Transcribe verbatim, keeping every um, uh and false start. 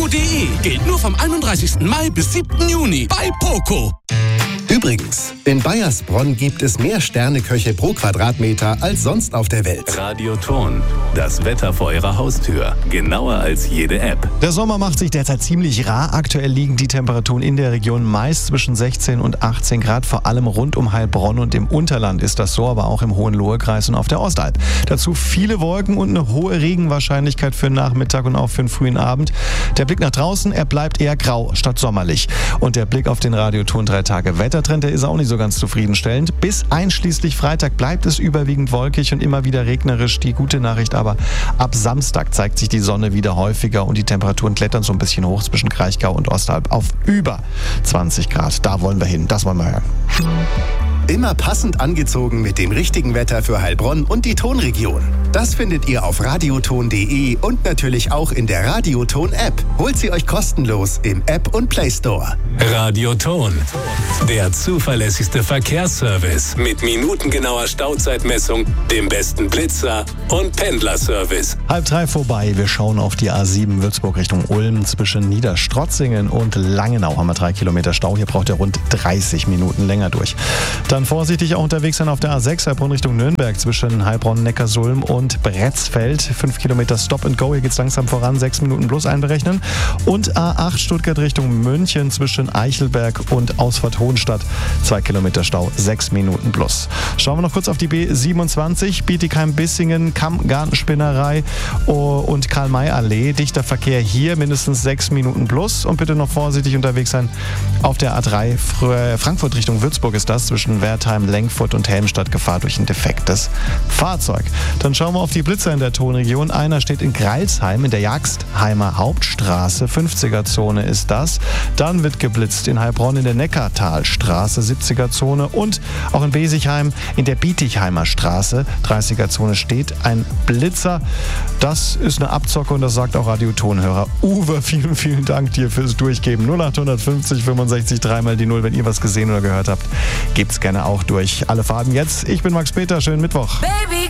poco punkt de. Gilt nur vom einunddreißigsten Mai bis siebten Juni bei Poco. Übrigens, in Baiersbronn gibt es mehr Sterneköche pro Quadratmeter als sonst auf der Welt. Radioton, das Wetter vor Ihrer Haustür. Genauer als jede App. Der Sommer macht sich derzeit ziemlich rar. Aktuell liegen die Temperaturen in der Region meist zwischen sechzehn und achtzehn Grad. Vor allem rund um Heilbronn und im Unterland ist das so, aber auch im Hohenlohe-Kreis und auf der Ostalb. Dazu viele Wolken und eine hohe Regenwahrscheinlichkeit für den Nachmittag und auch für den frühen Abend. Der Blick nach draußen, er bleibt eher grau statt sommerlich. Und der Blick auf den Radioton drei Tage Wetter Trend, der ist auch nicht so ganz zufriedenstellend. Bis einschließlich Freitag bleibt es überwiegend wolkig und immer wieder regnerisch. Die gute Nachricht aber, ab Samstag zeigt sich die Sonne wieder häufiger und die Temperaturen klettern so ein bisschen hoch zwischen Kraichgau und Ostalb auf über zwanzig Grad. Da wollen wir hin, das wollen wir hören. Immer passend angezogen mit dem richtigen Wetter für Heilbronn und die Tonregion. Das findet ihr auf radioton punkt de und natürlich auch in der Radioton-App. Holt sie euch kostenlos im App und Play Store. Radioton, der zuverlässigste Verkehrsservice mit minutengenauer Stauzeitmessung, dem besten Blitzer und Pendlerservice. Halb drei vorbei, wir schauen auf die A sieben Würzburg Richtung Ulm. Zwischen Niederstrotzingen und Langenau haben wir drei Kilometer Stau. Hier braucht ihr rund dreißig Minuten länger durch. Dann vorsichtig auch unterwegs sein auf der A sechs Heilbronn Richtung Nürnberg zwischen Heilbronn, Neckarsulm und Bretzfeld. Fünf Kilometer Stop and Go, hier geht's langsam voran, sechs Minuten plus einberechnen. Und A acht Stuttgart Richtung München zwischen Eichelberg und Ausfahrt Hohenstadt. Zwei Kilometer Stau, sechs Minuten plus. Schauen wir noch kurz auf die B siebenundzwanzig, Bietigheim-Bissingen, Kamm-Gartenspinnerei und Karl-May-Allee. Dichter Verkehr hier, mindestens sechs Minuten plus. Und bitte noch vorsichtig unterwegs sein auf der A drei Frankfurt Richtung Würzburg ist das, zwischen Wertheim, Lenkfurt und Helmstadt, Gefahr durch ein defektes Fahrzeug. Dann schauen wir auf die Blitzer in der Tonregion. Einer steht in Greilsheim in der Jagstheimer Hauptstraße, fünfziger-Zone ist das. Dann wird geblitzt in Heilbronn in der Neckartalstraße, siebziger-Zone und auch in Besigheim in der Bietigheimer Straße, dreißiger-Zone steht ein Blitzer. Das ist eine Abzocke und das sagt auch Radiotonhörer. Uwe, vielen, vielen Dank dir fürs Durchgeben. null acht fünfzig fünfundsechzig dreimal die null, wenn ihr was gesehen oder gehört habt. Gebt's gerne auch durch. Alle Farben jetzt. Ich bin Max Peter. Schönen Mittwoch. Baby.